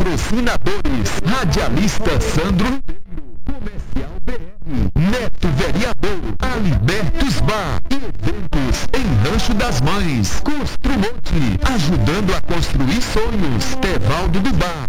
Patrocinadores: Radialista Sandro Ribeiro, Comercial BR, Neto Vereador, Alibertos Bar, eventos em Rancho das Mães, Construmonte, ajudando a construir sonhos, Tevaldo do Bar,